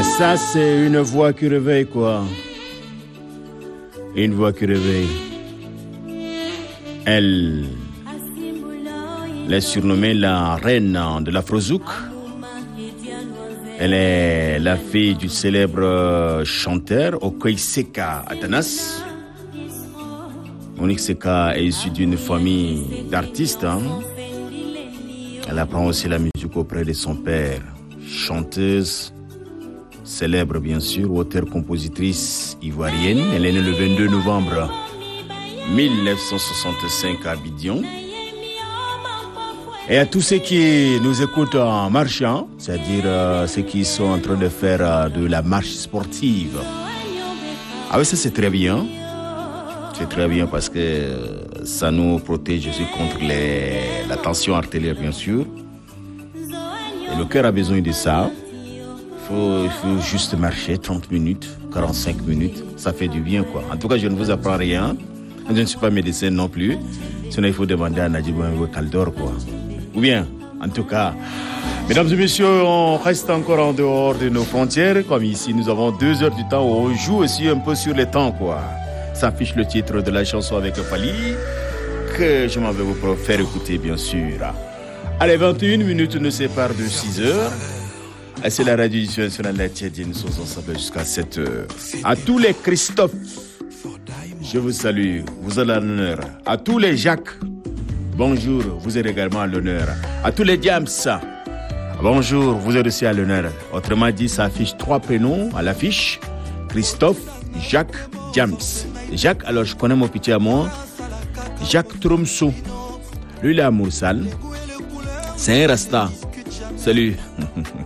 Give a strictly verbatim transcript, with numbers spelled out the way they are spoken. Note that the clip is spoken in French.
ça, c'est une voix qui réveille, quoi. Une voix qui réveille. Elle, elle est surnommée la reine de l'Afrozouk. Elle est la fille du célèbre chanteur Okoye Seka Atanas. Monique Seka est issue d'une famille d'artistes. Hein. Elle apprend aussi la musique auprès de son père. Chanteuse, célèbre bien sûr, auteure-compositrice ivoirienne. Elle est née le vingt-deux novembre mille neuf cent soixante-cinq à Abidjan. Et à tous ceux qui nous écoutent en marchant, c'est-à-dire euh, ceux qui sont en train de faire euh, de la marche sportive. Ah oui, ça c'est très bien. C'est très bien parce que euh, ça nous protège aussi contre les, la tension artérielle, bien sûr. Et le cœur a besoin de ça. Il faut, il faut juste marcher trente minutes, quarante-cinq minutes. Ça fait du bien, quoi. En tout cas, je ne vous apprends rien. Je ne suis pas médecin non plus. Sinon, il faut demander à Nadjib Kaldor, quoi. Ou bien, en tout cas, mesdames et messieurs, on reste encore en dehors de nos frontières. Comme ici, nous avons deux heures du temps où on joue aussi un peu sur le temps, quoi. S'affiche le titre de la chanson avec Fali, que je m'en vais vous faire écouter, bien sûr. Allez, vingt et une minutes nous séparent de six heures. Et c'est la radio nationale de la Tchèque. Nous sommes ensemble jusqu'à sept heures. À tous les Christophe, je vous salue. Vous êtes à l'honneur. À tous les Jacques, bonjour. Vous êtes également à l'honneur. À tous les Diams, bonjour. Vous êtes aussi à l'honneur. Autrement dit, ça affiche trois prénoms à l'affiche. Christophe, Jacques, Diams. Jacques, alors je connais mon petit à moi. Jacques Tromsou. Lui, il est à Moursal. C'est un rasta. Salut.